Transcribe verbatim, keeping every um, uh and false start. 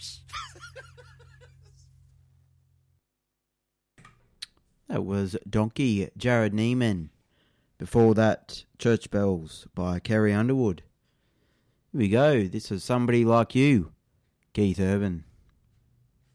That was Donkey, Jared Neiman. Before that, Church Bells by Carrie Underwood. Here we go. This is Somebody Like You, Keith Urban.